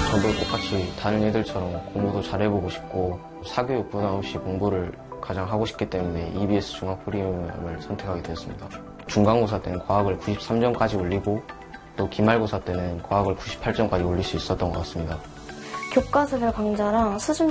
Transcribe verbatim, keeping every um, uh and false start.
저도 똑같이 다른 애들처럼 공부도 잘해보고 싶고 사교육 부담 없이 공부를 가장 하고 싶기 때문에 이비에스 중앙 프리미엄을 선택하게 되었습니다. 중간고사 때는 과학을 구십삼 점까지 올리고 또 기말고사 때는 과학을 구십팔 점까지 올릴 수 있었던 것 같습니다. 교과서별 강좌랑 수준